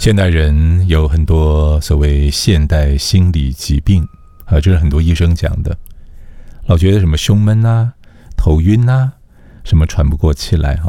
现代人有很多所谓现代心理疾病这是很多医生讲的，老觉得什么胸闷啊、头晕啊、什么喘不过气来